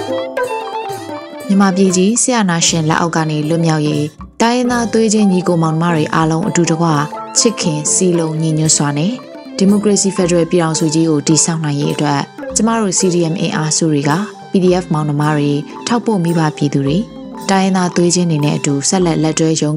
မြန်မာပြည်ကြီးဆရာနာရှင်လက်အောက်ကနေလွတ်မြောက်ရေးတိုင်းရင်းသားသွေးချင်းညီကိုမောင်နှမတွေအားလုံးအတူတကွချစ်ခင်စီလုံးညီညွတ်စွာနဲ့ဒီမိုကရေစီဖက်ဒရယ်ပြည်ထောင်စုကြီးကိုတည်ဆောက်နိုင်ရေးအတွက်ကျမတို့ CDM အင်အားစုတွေက PDF မောင်နှမတွေထောက်ပို့မိဘပြည်သူတွေတိုင်းရင်းသားသွေးချင်းတွေနဲ့အတူဆက်လက်လက်တွဲရုန်း